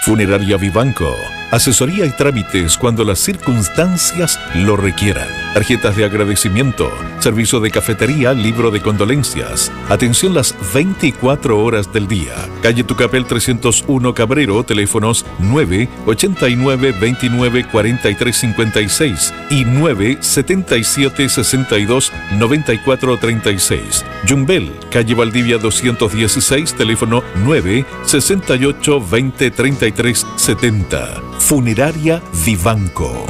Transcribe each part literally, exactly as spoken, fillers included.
Funeraria Vivanco. Asesoría y trámites cuando las circunstancias lo requieran. Tarjetas de agradecimiento, servicio de cafetería, libro de condolencias. Atención las veinticuatro horas del día. Calle Tucapel trescientos uno Cabrero, teléfonos nueve ochenta y nueve veintinueve cuarenta y tres cincuenta y seis y nueve setenta y siete sesenta y dos noventa y cuatro treinta y seis. Yumbel, calle Valdivia doscientos dieciséis, teléfono nueve sesenta y ocho veinte treinta y tres setenta. Funeraria Vivanco.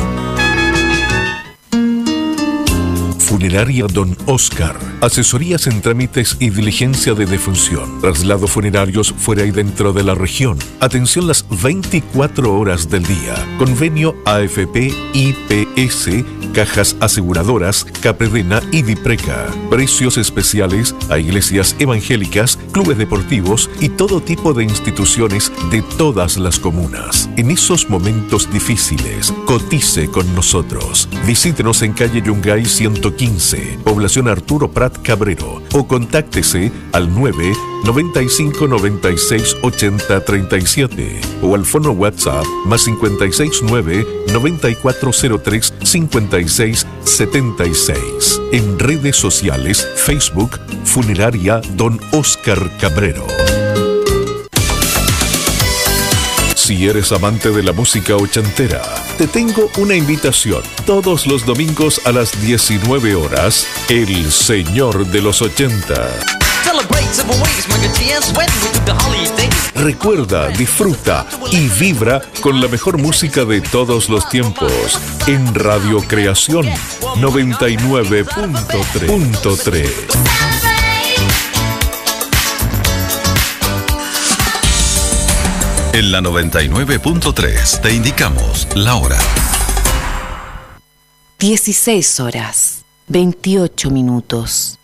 Funeraria Don Oscar. Asesorías en trámites y diligencia de defunción. Traslados funerarios fuera y dentro de la región. Atención las veinticuatro horas del día. Convenio A F P, I P S, Cajas Aseguradoras, Capredena y Dipreca. Precios especiales a iglesias evangélicas, clubes deportivos y todo tipo de instituciones de todas las comunas. En esos momentos difíciles, cotice con nosotros. Visítenos en calle Yungay ciento quince, población Arturo Prat Cabrero, o contáctese al nueve noventa y cinco noventa y seis ochenta treinta y siete o al fono WhatsApp más cincuenta y seis nueve noventa y cuatro cero tres cincuenta y seis setenta y seis. En redes sociales, Facebook, Funeraria Don Oscar Cabrero. Si eres amante de la música ochentera, te tengo una invitación. Todos los domingos a las diecinueve horas, El Señor de los ochenta. Recuerda, disfruta y vibra con la mejor música de todos los tiempos en Radio Creación noventa y nueve punto tres. En la noventa y nueve punto tres te indicamos la hora. dieciséis horas, veintiocho minutos.